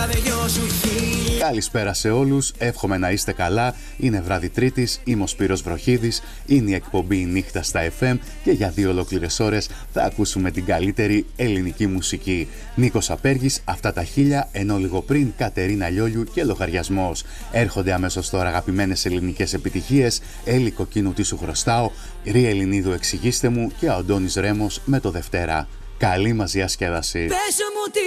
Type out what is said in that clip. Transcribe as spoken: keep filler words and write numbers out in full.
Καλησπέρα σε όλους, εύχομαι να είστε καλά. Είναι βράδυ Τρίτης, είμαι ο Σπύρος Βροχίδης, είναι η εκπομπή Νύχτα στα εφ εμ και για δύο ολόκληρες ώρες θα ακούσουμε την καλύτερη ελληνική μουσική. Νίκος Απέργης, αυτά τα χίλια, ενώ λίγο πριν Κατερίνα Λιόλιου και Λογαριασμός. Έρχονται αμέσως τώρα αγαπημένες ελληνικές επιτυχίες, Έλλη Κοκκίνου τι σου χρωστάω, Ρή Ελληνίδου εξηγήστε μου και ο Αντώνης Ρέμος με το Δευτέρα. Καλή μας διασκέδαση.